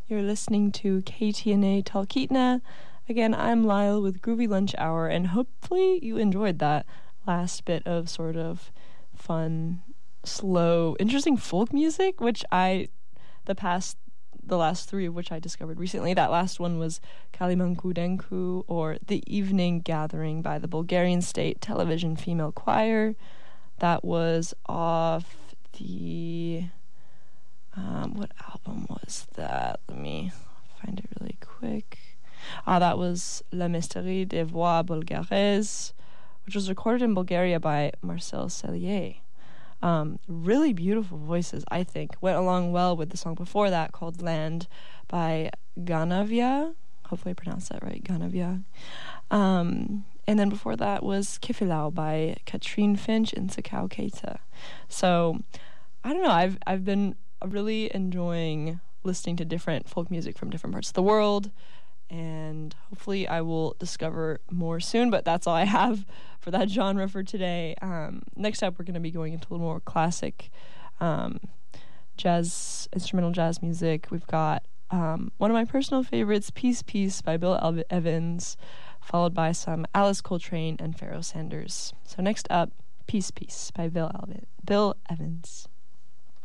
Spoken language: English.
You're listening to KTNA Talkeetna. Again, I'm Lyle with Groovy Lunch Hour, and hopefully you enjoyed that last bit of sort of fun, slow, interesting folk music, which the last three of which I discovered recently. That last one was Kalimanku Denku, or The Evening Gathering by the Bulgarian State Television Female Choir. That was off the... what album was that? Let me find it really quick. That was La Mysterie des Voix Bulgaraises, which was recorded in Bulgaria by Marcel Cellier. Really beautiful voices, I think. Went along well with the song before that called Land by Ganavia. Hopefully I pronounced that right, Ganavia. And then before that was Kifilau by Katrine Finch and Sakau Keita. So, I don't know, I've been really enjoying listening to different folk music from different parts of the world, and hopefully I will discover more soon, but that's all I have for that genre for today. Next up, we're going to be going into a little more classic instrumental jazz music. We've got one of my personal favorites, Peace, Peace by Bill Evans, followed by some Alice Coltrane and Pharoah Sanders. So next up, Peace, Peace by Bill Evans.